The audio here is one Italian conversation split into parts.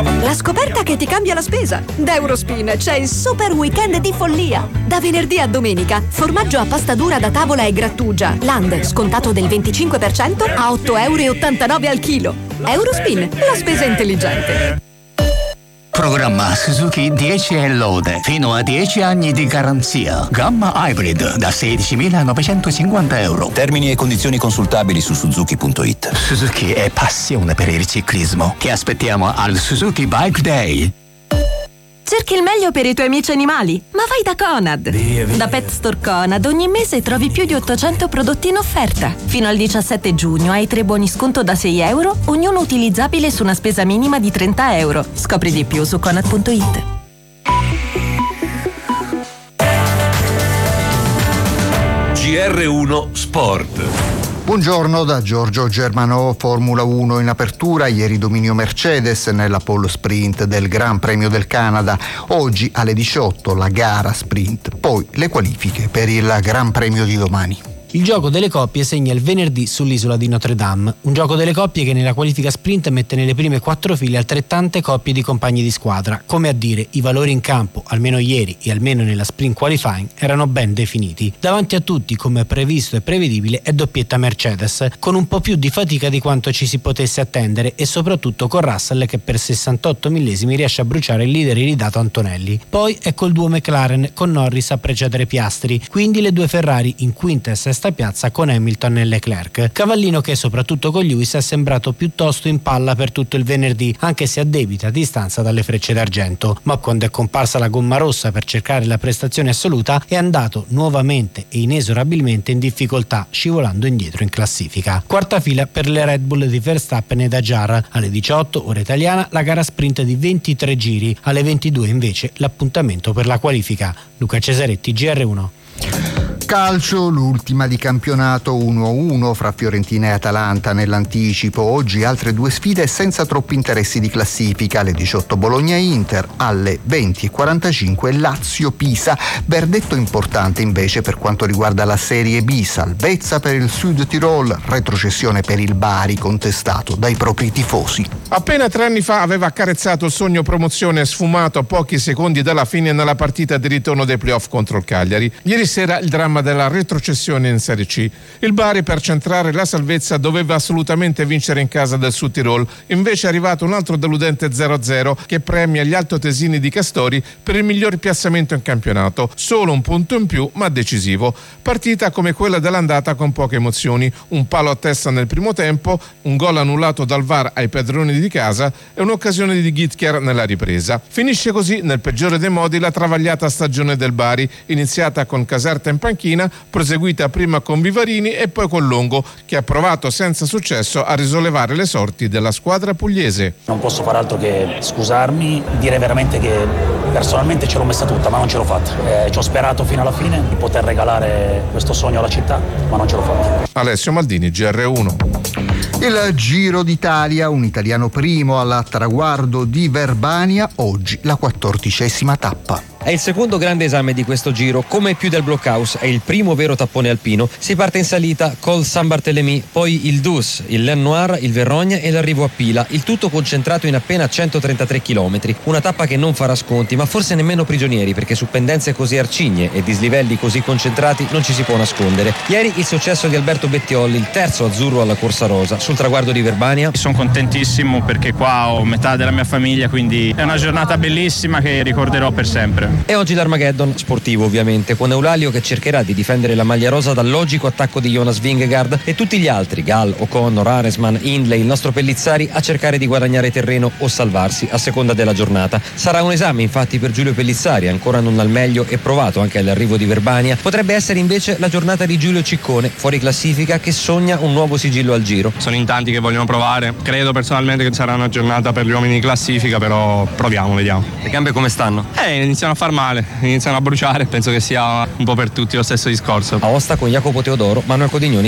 La scoperta che ti cambia la spesa. Da Eurospin c'è il super weekend di follia. Da venerdì a domenica, formaggio a pasta dura da tavola e grattugia Land scontato del 25% a €8,89 al chilo. Eurospin, la spesa intelligente. Programma Suzuki 10 e lode, fino a 10 anni di garanzia. Gamma Hybrid da €16.950. Termini e condizioni consultabili su Suzuki.it. Suzuki è passione per il ciclismo. Ti aspettiamo al Suzuki Bike Day. Cerchi il meglio per i tuoi amici animali? Ma vai da Conad! Da Pet Store Conad ogni mese trovi più di 800 prodotti in offerta. Fino al 17 giugno hai 3 buoni sconto da €6, ognuno utilizzabile su una spesa minima di €30. Scopri di più su Conad.it. GR1 Sport. Buongiorno da Giorgio Germanò. Formula 1 in apertura, ieri dominio Mercedes nella pole sprint del Gran Premio del Canada. Oggi alle 18 la gara sprint, poi le qualifiche per il Gran Premio di domani. Il gioco delle coppie segna il venerdì sull'isola di Notre Dame, un gioco delle coppie che nella qualifica sprint mette nelle prime 4 file altrettante coppie di compagni di squadra, come a dire i valori in campo, almeno ieri e almeno nella sprint qualifying, erano ben definiti. Davanti a tutti, come previsto e prevedibile, è doppietta Mercedes, con un po' più di fatica di quanto ci si potesse attendere e soprattutto con Russell che per 68 millesimi riesce a bruciare il leader iridato Antonelli. Poi è col duo McLaren con Norris a precedere Piastri, quindi le due Ferrari in quinta e sesta piazza con Hamilton e Leclerc. Cavallino che soprattutto con Lewis è sembrato piuttosto in palla per tutto il venerdì, anche se a debita distanza dalle frecce d'argento, ma quando è comparsa la gomma rossa per cercare la prestazione assoluta è andato nuovamente e inesorabilmente in difficoltà, scivolando indietro in classifica. Quarta fila per le Red Bull di Verstappen e Dajar. Alle 18 ora italiana la gara sprint di 23 giri, alle 22 invece l'appuntamento per la qualifica. Luca Cesaretti, GR1. Calcio, l'ultima di campionato 1-1 fra Fiorentina e Atalanta nell'anticipo. Oggi altre 2 sfide senza troppi interessi di classifica. Alle 18 Bologna-Inter, alle 20:45 Lazio-Pisa. Verdetto importante invece per quanto riguarda la Serie B. Salvezza per il Sud Tirol, retrocessione per il Bari contestato dai propri tifosi. Appena 3 anni fa aveva accarezzato il sogno promozione sfumato a pochi secondi dalla fine nella partita di ritorno dei playoff contro il Cagliari. Ieri sera il dramma della retrocessione in Serie C. Il Bari per centrare la salvezza doveva assolutamente vincere in casa del Sud Tirol, invece è arrivato un altro deludente 0-0 che premia gli altoatesini di Castori per il miglior piazzamento in campionato, solo un punto in più ma decisivo. Partita come quella dell'andata con poche emozioni, un palo a testa nel primo tempo, un gol annullato dal VAR ai padroni di casa e un'occasione di Gitker nella ripresa. Finisce così nel peggiore dei modi la travagliata stagione del Bari, iniziata con Caserta in panchina, proseguita prima con Vivarini e poi con Longo, che ha provato senza successo a risollevare le sorti della squadra pugliese. Non posso fare altro che scusarmi, dire veramente che personalmente ce l'ho messa tutta, ma non ce l'ho fatta. Ci ho sperato fino alla fine di poter regalare questo sogno alla città, ma non ce l'ho fatta. Alessio Maldini, GR1. Il Giro d'Italia, un italiano primo al traguardo di Verbania, oggi la 14ª tappa. È il secondo grande esame di questo giro, come più del Blockhaus, è il primo vero tappone alpino. Si parte in salita col San Barthélemy, poi il Dus, il Lain Noir, il Verrogna e l'arrivo a Pila, il tutto concentrato in appena 133 km. Una tappa che non farà sconti, ma forse nemmeno prigionieri, perché su pendenze così arcigne e dislivelli così concentrati non ci si può nascondere. Ieri il successo di Alberto Bettiolli, il terzo azzurro alla Corsa Rosa, sul traguardo di Verbania. Sono contentissimo perché qua ho metà della mia famiglia, quindi è una giornata bellissima che ricorderò per sempre. E oggi l'Armageddon, sportivo ovviamente, con Eulalio che cercherà di difendere la maglia rosa dal logico attacco di Jonas Vingegaard e tutti gli altri, Gall, O'Connor, Aresman, Hindley, il nostro Pellizzari, a cercare di guadagnare terreno o salvarsi a seconda della giornata. Sarà un esame infatti per Giulio Pellizzari, ancora non al meglio e provato anche all'arrivo di Verbania. Potrebbe essere invece la giornata di Giulio Ciccone, fuori classifica, che sogna un nuovo sigillo al Giro. Sono in tanti che vogliono provare, credo personalmente che sarà una giornata per gli uomini di classifica, però proviamo, vediamo. Le gambe come stanno? Iniziano a far male, iniziano a bruciare, penso che sia un po' per tutti lo stesso discorso. Aosta con Jacopo Teodoro, Manuel Codignoni,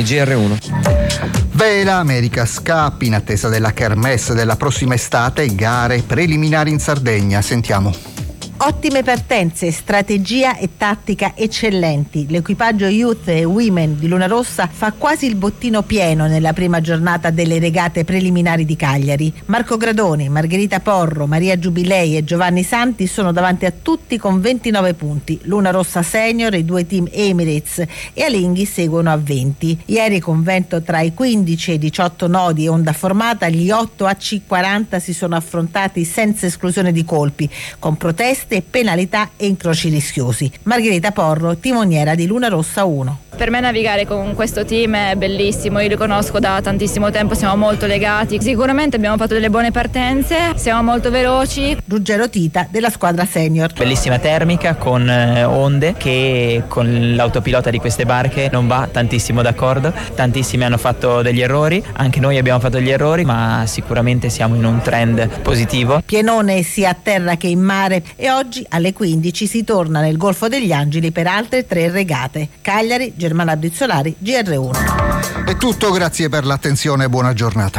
GR1. Vela America's Cup in attesa della kermesse della prossima estate e gare preliminari in Sardegna. Sentiamo. Ottime partenze, strategia e tattica eccellenti. L'equipaggio Youth e Women di Luna Rossa fa quasi il bottino pieno nella prima giornata delle regate preliminari di Cagliari. Marco Gradoni, Margherita Porro, Maria Giubilei e Giovanni Santi sono davanti a tutti con 29 punti. Luna Rossa Senior e i due team Emirates e Alinghi seguono a 20. Ieri, con vento tra i 15 e i 18 nodi e onda formata, gli 8 AC40 si sono affrontati senza esclusione di colpi, con proteste, penalità e incroci rischiosi. Margherita Porro, timoniera di Luna Rossa 1. Per me navigare con questo team è bellissimo, io li conosco da tantissimo tempo, siamo molto legati, sicuramente abbiamo fatto delle buone partenze, siamo molto veloci. Ruggero Tita della squadra senior. Bellissima termica con onde che con l'autopilota di queste barche non va tantissimo d'accordo, tantissimi hanno fatto degli errori, anche noi abbiamo fatto degli errori, ma sicuramente siamo in un trend positivo. Pienone sia a terra che in mare e oggi alle 15 si torna nel Golfo degli Angeli per altre 3 regate. Cagliari, Germana Brizzolari, GR1. È tutto, grazie per l'attenzione e buona giornata.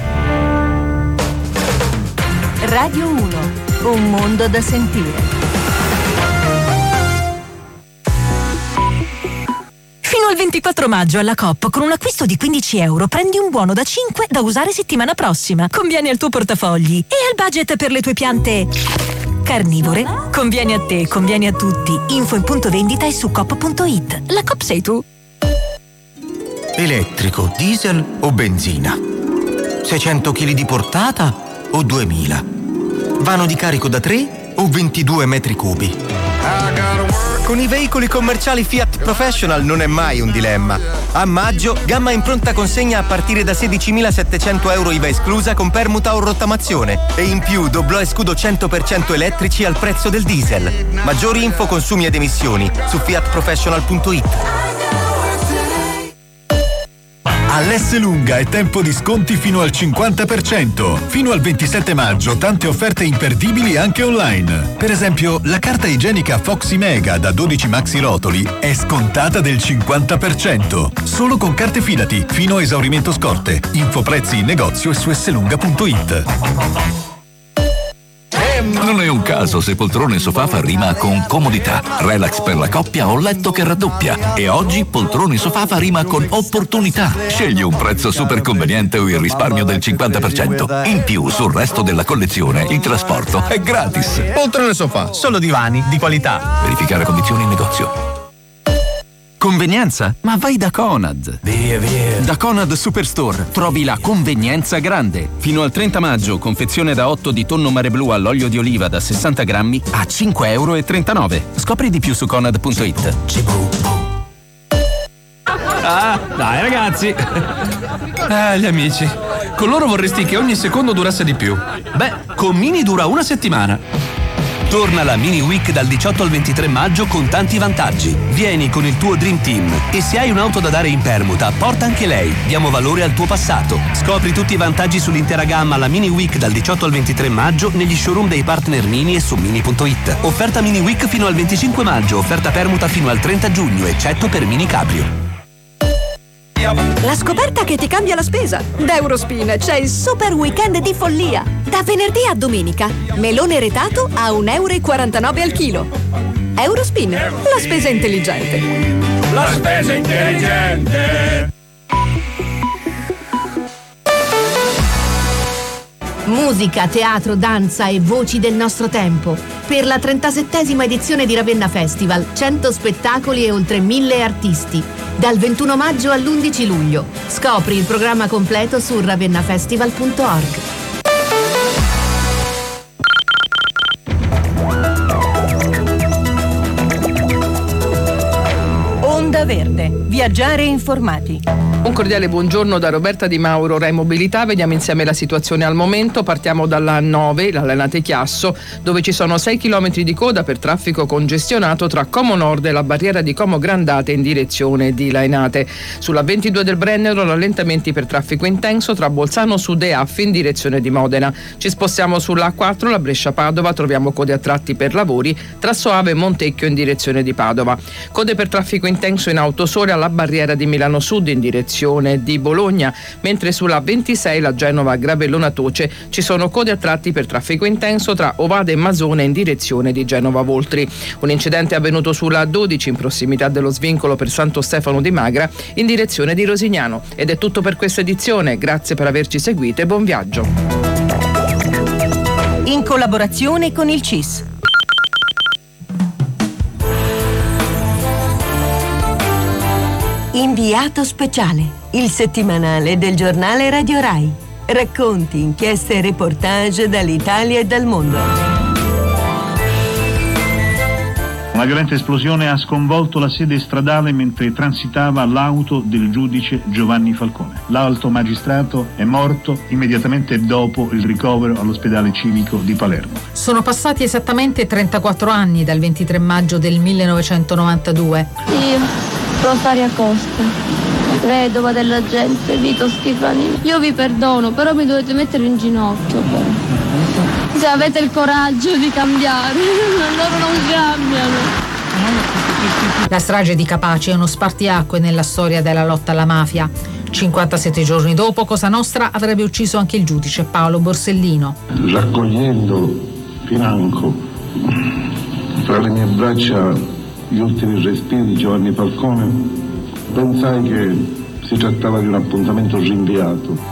Radio 1, un mondo da sentire. Fino al 24 maggio alla Coop, con un acquisto di €15 prendi un buono da 5 da usare settimana prossima. Conviene al tuo portafogli e al budget per le tue piante carnivore. Conviene a te, conviene a tutti. Info in punto vendita e su coop.it. La Coop sei tu. Elettrico, diesel o benzina? 600 kg di portata o 2000? Vano di carico da 3 o 22 metri cubi? Con i veicoli commerciali Fiat Professional non è mai un dilemma. A maggio, gamma in pronta consegna a partire da €16.700 IVA esclusa con permuta o rottamazione. E in più doblò e scudo 100% elettrici al prezzo del diesel. Maggiori info, consumi ed emissioni su fiatprofessional.it. All'Esselunga è tempo di sconti fino al 50%. Fino al 27 maggio tante offerte imperdibili anche online. Per esempio, la carta igienica Foxy Mega da 12 maxi rotoli è scontata del 50%. Solo con carte Fidati, fino a esaurimento scorte. Info prezzi in negozio e su esselunga.it. Non è un caso se poltrone sofà fa rima con comodità, relax per la coppia o letto che raddoppia. E oggi poltrone sofà fa rima con opportunità. Scegli un prezzo super conveniente o il risparmio del 50%. In più, sul resto della collezione, il trasporto è gratis. Poltrone sofà, solo divani di qualità. Verificare condizioni in negozio. Convenienza? Ma vai da Conad. Via. Da Conad Superstore trovi la convenienza grande. Fino al 30 maggio, confezione da 8 di tonno mare blu all'olio di oliva da 60 grammi a €5,39. Scopri di più su Conad.it. Ah, dai ragazzi. Gli amici. Con loro vorresti che ogni secondo durasse di più. Beh, con Mini dura una settimana. Torna la Mini Week dal 18 al 23 maggio con tanti vantaggi. Vieni con il tuo Dream Team e se hai un'auto da dare in permuta, porta anche lei. Diamo valore al tuo passato. Scopri tutti i vantaggi sull'intera gamma alla Mini Week dal 18 al 23 maggio negli showroom dei partner Mini e su Mini.it. Offerta Mini Week fino al 25 maggio, offerta permuta fino al 30 giugno, eccetto per Mini Cabrio. La scoperta che ti cambia la spesa. Da Eurospin c'è il super weekend di follia. Da venerdì a domenica, melone retato a €1,49 al chilo. Eurospin, la spesa intelligente. La spesa intelligente. Musica, teatro, danza e voci del nostro tempo. Per la 37esima edizione di Ravenna Festival, 100 spettacoli e oltre 1000 artisti. Dal 21 maggio all'11 luglio. Scopri il programma completo su ravennafestival.org. Onda Verde. Viaggiare informati. Un cordiale buongiorno da Roberta Di Mauro, Rai Mobilità. Vediamo insieme la situazione al momento. Partiamo dalla 9, la Lenate Chiasso, dove ci sono 6 km di coda per traffico congestionato tra Como Nord e la barriera di Como Grandate in direzione di Lainate. Sulla 22 del Brennero rallentamenti per traffico intenso tra Bolzano Sud e Affi in direzione di Modena. Ci spostiamo sulla A4, la Brescia-Padova, troviamo code a tratti per lavori tra Soave e Montecchio in direzione di Padova. Code per traffico intenso in auto sole alla barriera di Milano Sud in direzione di Bologna, mentre sulla 26 la Genova-Gravellona Toce ci sono code a tratti per traffico intenso tra Ovada e Masone in direzione di Genova Voltri. Un incidente è avvenuto sulla 12 in prossimità dello svincolo per Santo Stefano di Magra in direzione di Rosignano. Ed è tutto per questa edizione, grazie per averci seguito e buon viaggio. In collaborazione con il CIS. Inviato speciale, il settimanale del giornale Radio Rai. Racconti, inchieste e reportage dall'Italia e dal mondo. Una violenta esplosione ha sconvolto la sede stradale mentre transitava l'auto del giudice Giovanni Falcone. L'alto magistrato è morto immediatamente dopo il ricovero all'ospedale civico di Palermo. Sono passati esattamente 34 anni dal 23 maggio del 1992. Io, Rosaria Costa, vedova dell'agente Vito Schifani. Io vi perdono, però mi dovete mettere in ginocchio. Se avete il coraggio di cambiare, loro non cambiano. La strage di Capaci è uno spartiacque nella storia della lotta alla mafia. 57 giorni dopo, Cosa Nostra avrebbe ucciso anche il giudice Paolo Borsellino. Raccogliendo Financo tra le mie braccia gli ultimi respiri di Giovanni Falcone, pensai che si trattava di un appuntamento rinviato.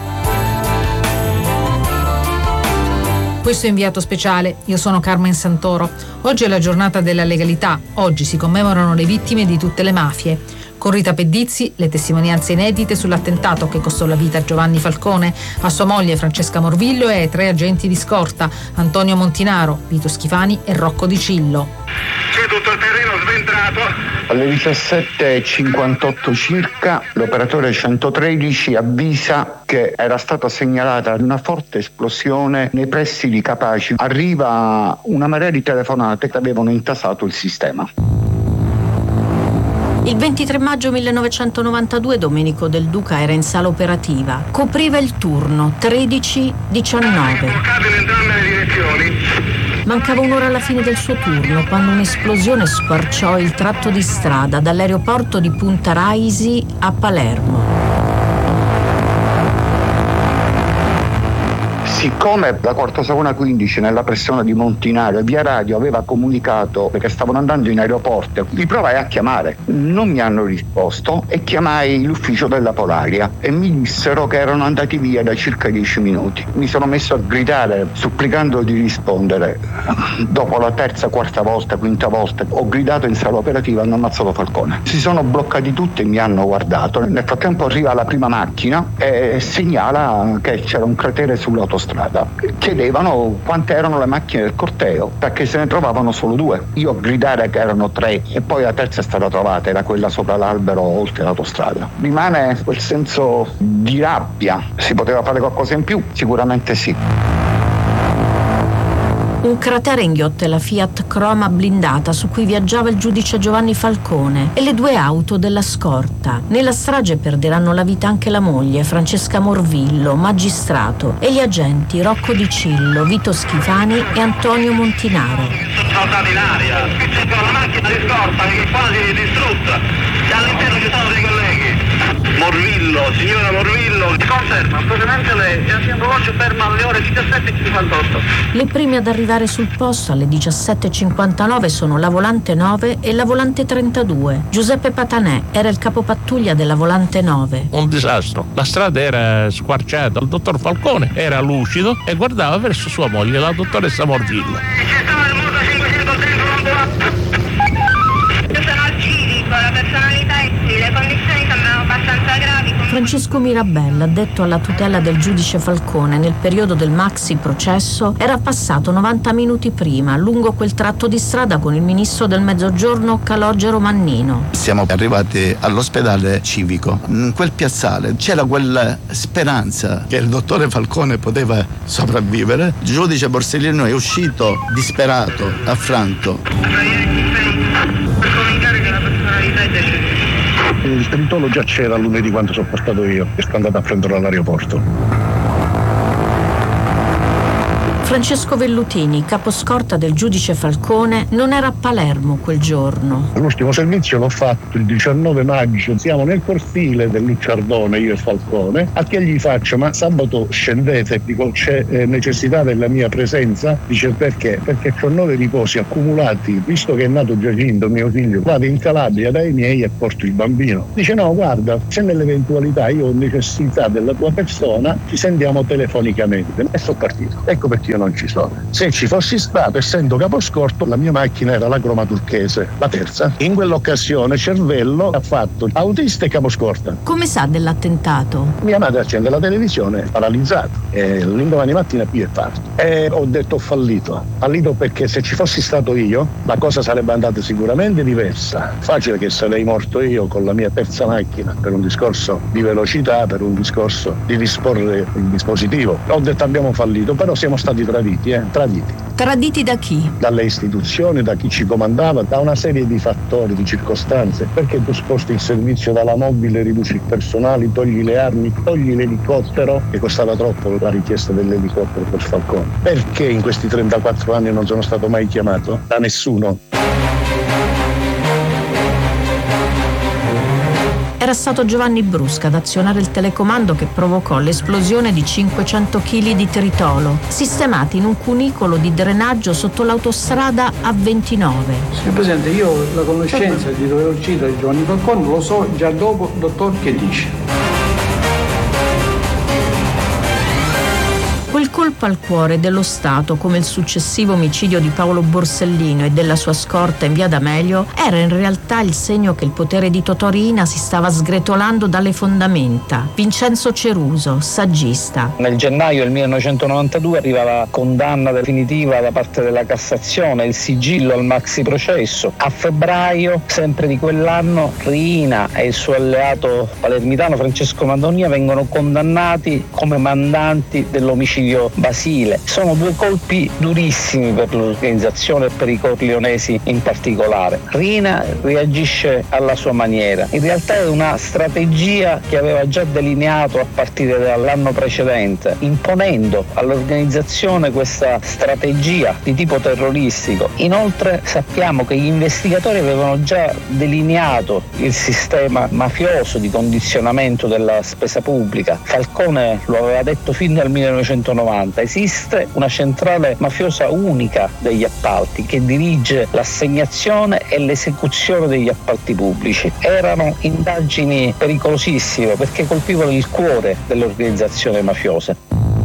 Questo è Inviato Speciale, io sono Carmen Santoro. Oggi è la giornata della legalità, oggi si commemorano le vittime di tutte le mafie. Con Rita Pedizzi, le testimonianze inedite sull'attentato che costò la vita a Giovanni Falcone, a sua moglie Francesca Morvillo e ai 3 agenti di scorta, Antonio Montinaro, Vito Schifani e Rocco Di Cillo. C'è tutto il terreno sventrato. Alle 17:58 circa l'operatore 113 avvisa che era stata segnalata una forte esplosione nei pressi di Capaci. Arriva una marea di telefonate che avevano intasato il sistema. Il 23 maggio 1992 Domenico Del Duca era in sala operativa. Copriva il turno 13:19. Mancava un'ora alla fine del suo turno quando un'esplosione squarciò il tratto di strada dall'aeroporto di Punta Raisi a Palermo. Siccome la quarta segona 15 nella persona di Montinaro via radio aveva comunicato che stavano andando in aeroporto, li provai a chiamare, non mi hanno risposto e chiamai l'ufficio della Polaria e mi dissero che erano andati via da circa 10 minuti. Mi sono messo a gridare supplicando di rispondere. Dopo la terza, quarta volta, quinta volta ho gridato in sala operativa: hanno ammazzato Falcone. Si sono bloccati tutti e mi hanno guardato. Nel frattempo arriva la prima macchina e segnala che c'era un cratere sull'autostrada. Chiedevano quante erano le macchine del corteo perché se ne trovavano solo 2. Io a gridare che erano 3 e poi la terza è stata trovata, era quella sopra l'albero oltre l'autostrada. Rimane quel senso di rabbia. Si poteva fare qualcosa in più? Sicuramente sì. Un cratere inghiotte la Fiat Croma blindata su cui viaggiava il giudice Giovanni Falcone e le 2 auto della scorta. Nella strage perderanno la vita anche la moglie, Francesca Morvillo, magistrato, e gli agenti Rocco Di Cillo, Vito Schifani e Antonio Montinaro. Saltati in aria, qui c'è la macchina di scorta quasi distrutta e all'interno ci sono dei colleghi. Morvillo, signora Morvillo, conferma assolutamente lei, è a voce ferma alle ore 17:58. Le prime ad arrivare sul posto alle 17:59 sono la volante 9 e la volante 32. Giuseppe Patanè era il capopattuglia della volante 9. Un disastro, la strada era squarciata, il dottor Falcone era lucido e guardava verso sua moglie, la dottoressa Morvillo. Io sono al civico, la personalità è qui, le condizioni sembrano abbastanza gravi. Francesco Mirabella, addetto alla tutela del giudice Falcone nel periodo del maxi processo, era passato 90 minuti prima lungo quel tratto di strada con il ministro del Mezzogiorno Calogero Mannino. Siamo arrivati all'ospedale civico. In quel piazzale c'era quella speranza che il dottore Falcone poteva sopravvivere. Il giudice Borsellino è uscito disperato, affranto. Il pericolo già c'era lunedì quando sono passato io e sto andato a prenderlo all'aeroporto. Francesco Vellutini, caposcorta del giudice Falcone, non era a Palermo quel giorno. L'ultimo servizio l'ho fatto il 19 maggio, siamo nel cortile del Lucciardone, io e Falcone, a che gli faccio: ma sabato scendete? Dico, c'è necessità della mia presenza? Dice, perché? Perché ho 9 riposi accumulati, visto che è nato Giacinto, mio figlio, vado in Calabria dai miei e porto il bambino. Dice, no, guarda, se nell'eventualità io ho necessità della tua persona, ci sentiamo telefonicamente. E sono partito. Ecco perché io non ci sono. Se ci fossi stato, essendo caposcorto, la mia macchina era la croma turchese, la terza. In quell'occasione Cervello ha fatto autista e caposcorta. Come sa dell'attentato? Mia madre accende la televisione, paralizzato, e l'indomani mattina più e parto. E ho detto, ho fallito perché se ci fossi stato io la cosa sarebbe andata sicuramente diversa. Facile che sarei morto io con la mia terza macchina, per un discorso di velocità, per un discorso di disporre il dispositivo. Ho detto, abbiamo fallito, però siamo stati traditi. Traditi da chi? Dalle istituzioni, da chi ci comandava, da una serie di fattori, di circostanze. Perché tu sposti il servizio dalla mobile, riduci il personale, togli le armi, togli l'elicottero, che costava troppo la richiesta dell'elicottero per Falcone. Perché in questi 34 anni non sono stato mai chiamato da nessuno? Era stato Giovanni Brusca ad azionare il telecomando che provocò l'esplosione di 500 kg di tritolo, sistemati in un cunicolo di drenaggio sotto l'autostrada A29. Signor Presidente, io la conoscenza di dove è uscito di Giovanni Falcone lo so già dopo, dottor, che dice. Quel colpo al cuore dello Stato, come il successivo omicidio di Paolo Borsellino e della sua scorta in via D'Amelio, era in realtà il segno che il potere di Totò Riina si stava sgretolando dalle fondamenta. Vincenzo Ceruso, saggista. Nel gennaio del 1992 arriva la condanna definitiva da parte della Cassazione, il sigillo al maxi processo. A febbraio, sempre di quell'anno, Riina e il suo alleato palermitano Francesco Madonia vengono condannati come mandanti dell'omicidio Basile. Sono 2 colpi durissimi per l'organizzazione e per i corleonesi in particolare. Riina reagisce alla sua maniera. In realtà è una strategia che aveva già delineato a partire dall'anno precedente, imponendo all'organizzazione questa strategia di tipo terroristico. Inoltre sappiamo che gli investigatori avevano già delineato il sistema mafioso di condizionamento della spesa pubblica. Falcone lo aveva detto fin dal 1990. Esiste una centrale mafiosa unica degli appalti che dirige l'assegnazione e l'esecuzione degli appalti pubblici. Erano indagini pericolosissime perché colpivano il cuore dell'organizzazione mafiosa.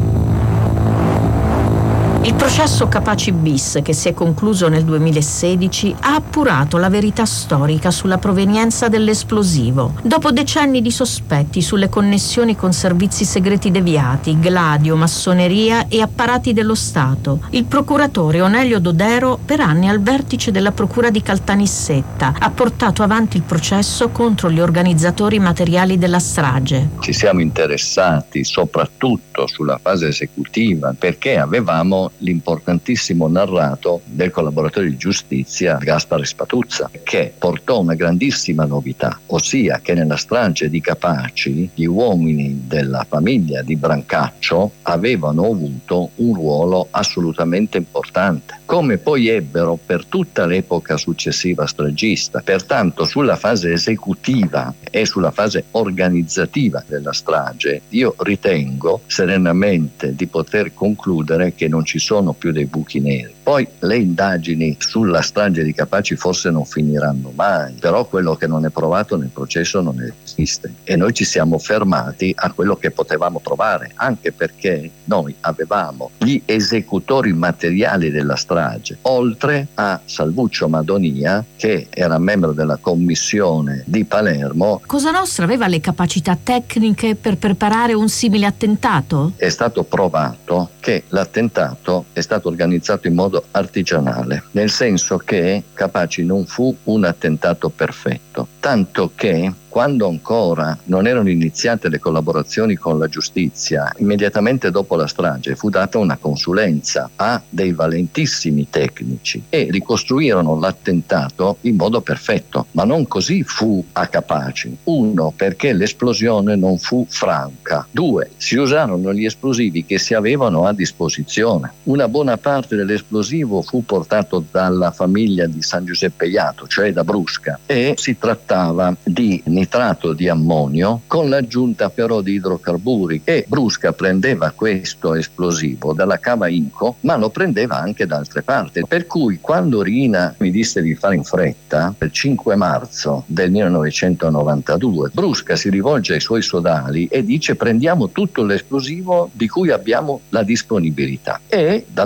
Il processo Capaci bis, che si è concluso nel 2016, ha appurato la verità storica sulla provenienza dell'esplosivo. Dopo decenni di sospetti sulle connessioni con servizi segreti deviati, gladio, massoneria e apparati dello Stato, il procuratore Onelio Dodero, per anni al vertice della procura di Caltanissetta, ha portato avanti il processo contro gli organizzatori materiali della strage. Ci siamo interessati soprattutto sulla fase esecutiva perché avevamo l'importantissimo narrato del collaboratore di giustizia Gaspare Spatuzza, che portò una grandissima novità, ossia che nella strage di Capaci gli uomini della famiglia di Brancaccio avevano avuto un ruolo assolutamente importante, come poi ebbero per tutta l'epoca successiva stragista. Pertanto sulla fase esecutiva e sulla fase organizzativa della strage io ritengo serenamente di poter concludere che non ci sono più dei buchi neri. Poi le indagini sulla strage di Capaci forse non finiranno mai, però quello che non è provato nel processo non esiste e noi ci siamo fermati a quello che potevamo trovare, anche perché noi avevamo gli esecutori materiali della strage, oltre a Salvuccio Madonia, che era membro della commissione di Palermo. Cosa Nostra aveva le capacità tecniche per preparare un simile attentato? È stato provato che l'attentato è stato organizzato in modo artigianale, nel senso che Capaci non fu un attentato perfetto, tanto che quando ancora non erano iniziate le collaborazioni con la giustizia, immediatamente dopo la strage fu data una consulenza a dei valentissimi tecnici e ricostruirono l'attentato in modo perfetto, ma non così fu a capaci. 1, perché l'esplosione non fu franca. 2, si usarono gli esplosivi che si avevano a disposizione. Una buona parte dell'esplosivo fu portato dalla famiglia di San Giuseppe Iato, cioè da Brusca, e si trattava di nitrato di ammonio con l'aggiunta però di idrocarburi, e Brusca prendeva questo esplosivo dalla cava Inco, ma lo prendeva anche da altre parti, per cui quando Riina mi disse di fare in fretta, il 5 marzo del 1992 Brusca si rivolge ai suoi sodali e dice: prendiamo tutto l'esplosivo di cui abbiamo la disponibilità, e dal